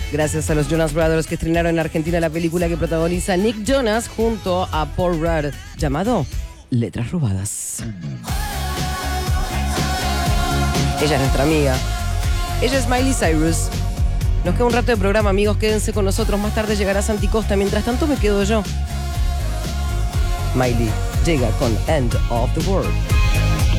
Gracias a los Jonas Brothers que estrenaron en Argentina la película que protagoniza Nick Jonas junto a Paul Rudd, llamado Letras Robadas. Ella es nuestra amiga. Ella es Miley Cyrus. Nos queda un rato de programa, amigos. Quédense con nosotros. Más tarde llegará Santi Costa. Mientras tanto me quedo yo. Miley llega con End of the World.